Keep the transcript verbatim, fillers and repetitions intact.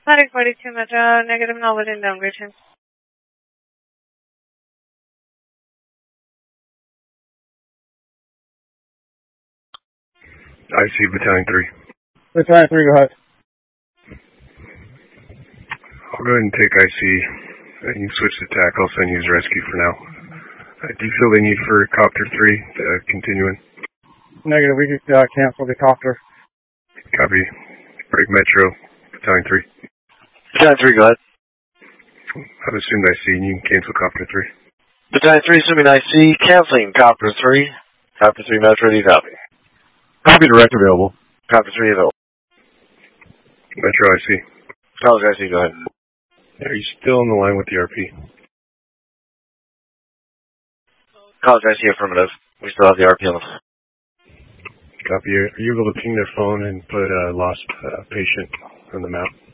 Sorry, forty-two Metro, negative knowledge and downgrade him. I C Battalion three. Battalion three, go ahead. I'll go ahead and take I C. You can switch to T A C. I'll send you as rescue for now. Uh, do you feel the need for Copter three to uh, continue in? Negative, we could uh, cancel the copter. Copy. Break Metro, Battalion three. Battalion three, go ahead. I've assumed I C, and you can cancel Copter three. Battalion three, assuming I C, canceling Copter three. Copter three, Metro, do you copy? Copy, direct available. Copter three, available. Metro, I C. College, I C, go ahead. Are you still on the line with the R P? College, I C, affirmative. We still have the R P on the phone. Copy. Are you able to ping their phone and put a uh, lost uh, patient on the map?